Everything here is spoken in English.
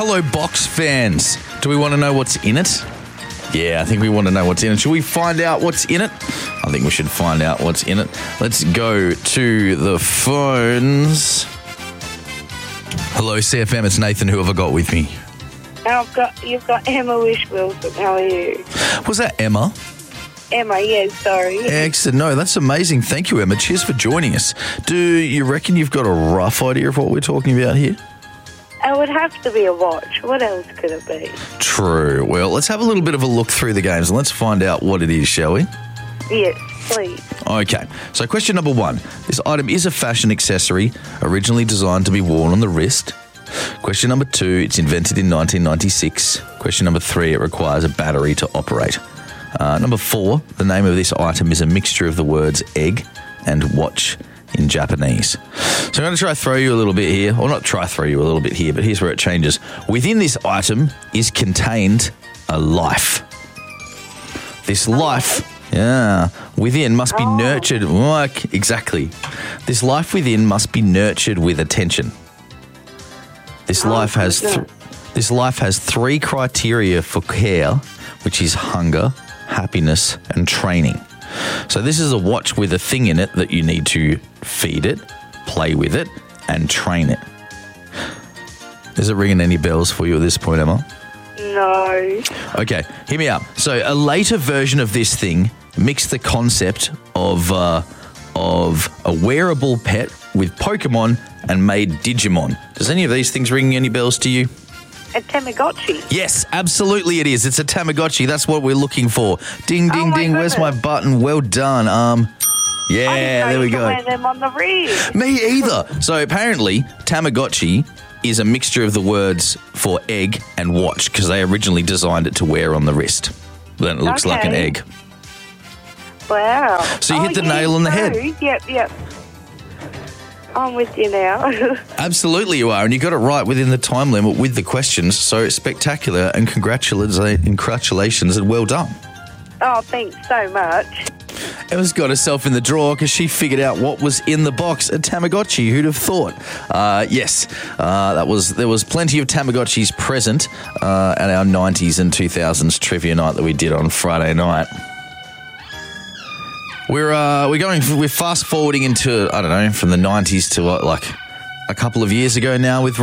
Hello, box fans. Do we want to know what's in it? Yeah, I think we want to know what's in it. Should we find out what's in it? I think we should find out what's in it. Let's go to the phones. Hello, CFM. It's Nathan. Who have I got with me? You've got Emma Wish-Wilson. How are you? Was that Emma? Emma, yes, sorry. Excellent. No, that's amazing. Thank you, Emma. Cheers for joining us. Do you reckon you've got a rough idea of what we're talking about here? It would have to be a watch. What else could it be? True. Well, let's have a little bit of a look through the games and let's find out what it is, shall we? Yes, please. Okay. So question number 1. This item is a fashion accessory originally designed to be worn on the wrist. Question number 2. It's invented in 1996. Question number 3. It requires a battery to operate. Number 4. The name of this item is a mixture of the words egg and watch in Japanese. So I'm going to try throw you a little bit here, or not try throw you a little bit here, but here's where it changes. Within this item is contained a life. This life, within must be nurtured. Exactly. This life within must be nurtured with attention. This life has 3 criteria for care, which is hunger, happiness, and training. So this is a watch with a thing in it that you need to feed it, play with it, and train it. Is it ringing any bells for you at this point, Emma? No. Okay, hear me out. So a later version of this thing mixed the concept of a wearable pet with Pokemon and made Digimon. Does any of these things ring any bells to you? A Tamagotchi. Yes, absolutely it is. It's a Tamagotchi. That's what we're looking for. Ding, ding, ding. Where's my button? Well done. Yeah, there we go. I didn't know you could wear them on the wrist. Me either. So apparently, Tamagotchi is a mixture of the words for egg and watch because they originally designed it to wear on the wrist. Then it looks like an egg. Wow. So you hit the nail on the head. Yep. I'm with you now. Absolutely you are, and you got it right within the time limit with the questions, so spectacular, and congratulations and well done. Oh, thanks so much. Emma's got herself in the drawer because she figured out what was in the box, a Tamagotchi. Who'd have thought? Yes, there was plenty of Tamagotchis present at our 90s and 2000s trivia night that we did on Friday night. We're fast forwarding into, I don't know, from the 90s to like a couple of years ago now with